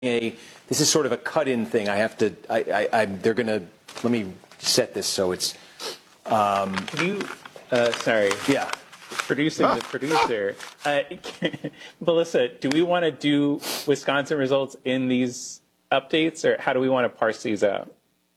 This is sort of a cut-in thing. I have to. They're gonna. Let me set this so it's. Sorry. Yeah. Producing the producer. Melissa, do we want to do Wisconsin results in these updates, or how do we want to parse these out?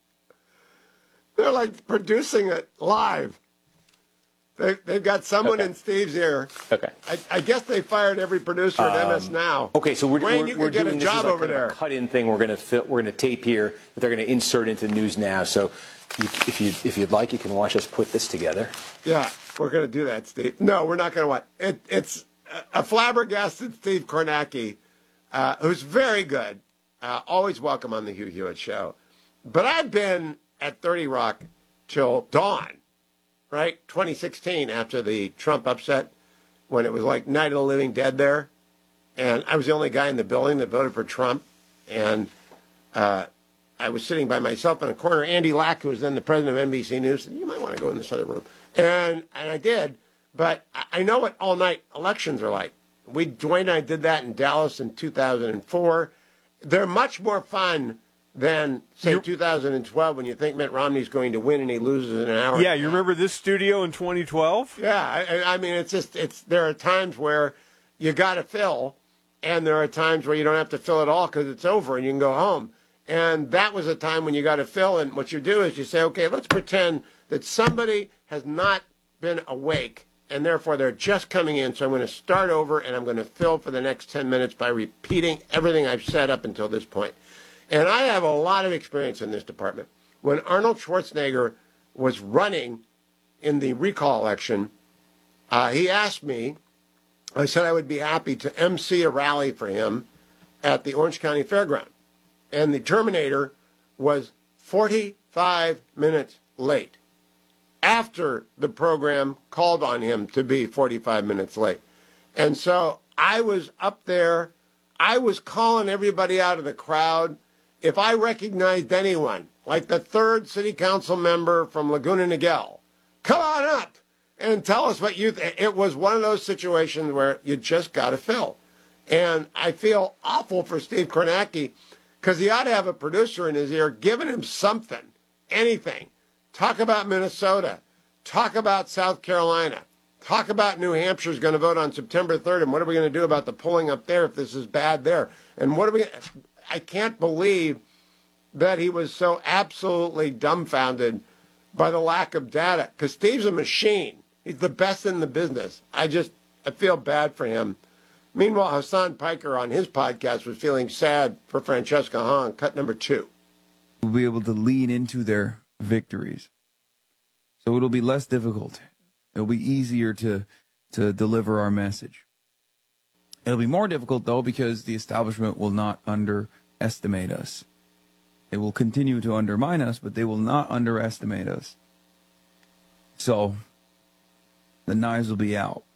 They're like producing it live. They've got someone in Steve's ear. Okay. I guess they fired every producer at MS Now. Okay, so we're Wayne, doing get a job over there. A cut-in thing. We're gonna tape here that they're gonna insert into News Now. So, if you'd like, you can watch us put this together. Yeah, we're gonna do that, Steve. No, we're not gonna watch. It's a flabbergasted Steve Kornacki, who's very good. Always welcome on the Hugh Hewitt Show. But I've been at 30 Rock till dawn. Right, 2016, after the Trump upset, when it was like Night of the Living Dead there, and I was the only guy in the building that voted for Trump, and I was sitting by myself in a corner. Andy Lack, who was then the president of NBC News, said, "You might want to go in this other room," and I did. But I know what all-night elections are like. Dwayne and I did that in Dallas in 2004. They're much more fun than, say, 2012, when you think Mitt Romney's going to win and he loses in an hour. Yeah, you remember this studio in 2012? Yeah, I mean, there are times where you got to fill, and there are times where you don't have to fill at all because it's over and you can go home. And that was a time when you got to fill, and what you do is you say, okay, let's pretend that somebody has not been awake, and therefore they're just coming in, so I'm going to start over, and I'm going to fill for the next 10 minutes by repeating everything I've said up until this point. And I have a lot of experience in this department. When Arnold Schwarzenegger was running in the recall election, he asked me, I said I would be happy to MC a rally for him at the Orange County Fairground. And the Terminator was 45 minutes late after the program called on him to be 45 minutes late. And so I was up there. I was calling everybody out of the crowd. If I recognized anyone, like the third city council member from Laguna Niguel, come on up and tell us what you think. It was one of those situations where you just got to fill. And I feel awful for Steve Kornacki because he ought to have a producer in his ear giving him something, anything. Talk about Minnesota. Talk about South Carolina. Talk about New Hampshire's going to vote on September 3rd, and what are we going to do about the polling up there if this is bad there? And what are we... I can't believe that he was so absolutely dumbfounded by the lack of data, because Steve's a machine. He's the best in the business. I feel bad for him. Meanwhile, Hassan Piker on his podcast was feeling sad for Francesca Hahn, cut number 2. We'll be able to lean into their victories. So it'll be less difficult. It'll be easier to deliver our message. It'll be more difficult, though, because the establishment will not underestimate us. They will continue to undermine us, but they will not underestimate us. So the knives will be out.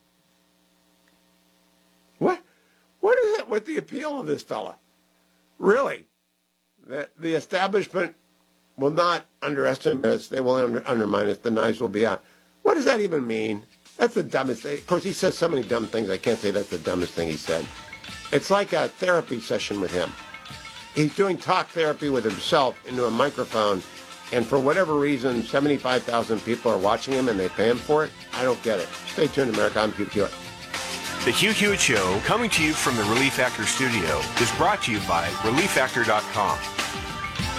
What is it with the appeal of this fella? Really? The establishment will not underestimate us. They will undermine us. The knives will be out. What does that even mean? That's the dumbest thing. Of course, he says so many dumb things. I can't say that's the dumbest thing he said. It's like a therapy session with him. He's doing talk therapy with himself into a microphone, and for whatever reason, 75,000 people are watching him and they pay him for it. I don't get it. Stay tuned, America. I'm Hugh Hewitt. The Hugh Hewitt Show, coming to you from the Relief Factor studio, is brought to you by ReliefFactor.com.